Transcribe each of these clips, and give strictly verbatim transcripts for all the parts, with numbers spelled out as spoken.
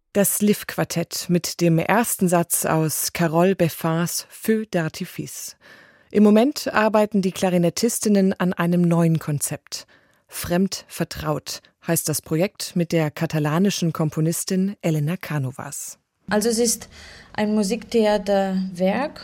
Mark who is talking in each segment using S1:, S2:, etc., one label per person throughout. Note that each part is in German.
S1: Das Liv-Quartett mit dem ersten Satz aus Carole Beffins Feu d'artifice. Im Moment arbeiten die Klarinettistinnen an einem neuen Konzept. Fremd vertraut heißt das Projekt mit der katalanischen Komponistin Elena Cánovas.
S2: Also es ist ein Musiktheaterwerk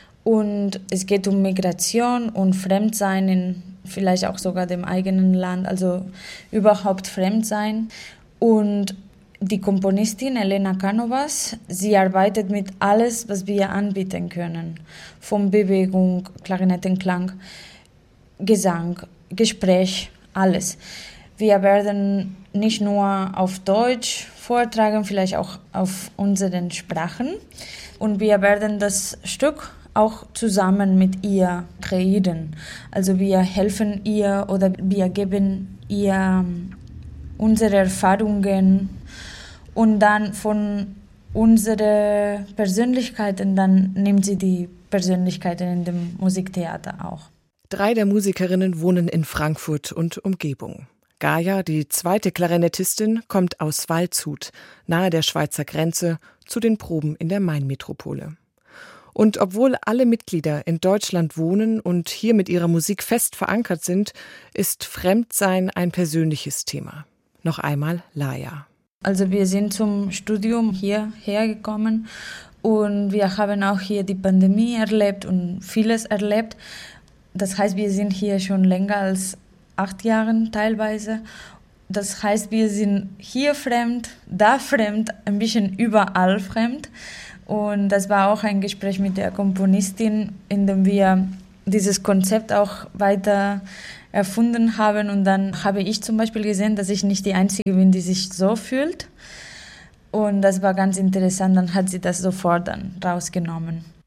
S2: und es geht um Migration und Fremdsein in vielleicht auch sogar dem eigenen Land, also überhaupt Fremdsein. Und die Komponistin Elena Cánovas, sie arbeitet mit alles, was wir anbieten können. Von Bewegung, Klarinettenklang, Gesang, Gespräch, alles. Wir werden nicht nur auf Deutsch vortragen, vielleicht auch auf unseren Sprachen. Und wir werden das Stück auch zusammen mit ihr kreieren. Also wir helfen ihr oder wir geben ihr unsere Erfahrungen und dann von unseren Persönlichkeiten, dann nimmt sie die Persönlichkeiten in dem Musiktheater auch.
S1: Drei der Musikerinnen wohnen in Frankfurt und Umgebung. Gaia, die zweite Klarinettistin, kommt aus Waldshut, nahe der Schweizer Grenze, zu den Proben in der Mainmetropole. Und obwohl alle Mitglieder in Deutschland wohnen und hier mit ihrer Musik fest verankert sind, ist Fremdsein ein persönliches Thema. Noch einmal Laia.
S2: Also wir sind zum Studium hierher gekommen und wir haben auch hier die Pandemie erlebt und vieles erlebt. Das heißt, wir sind hier schon länger als acht Jahre teilweise. Das heißt, wir sind hier fremd, da fremd, ein bisschen überall fremd. Und das war auch ein Gespräch mit der Komponistin, in dem wir dieses Konzept auch weiter erfunden haben. Und dann habe ich zum Beispiel gesehen, dass ich nicht die Einzige bin, die sich so fühlt. Und das war ganz interessant. Dann hat sie das sofort dann rausgenommen.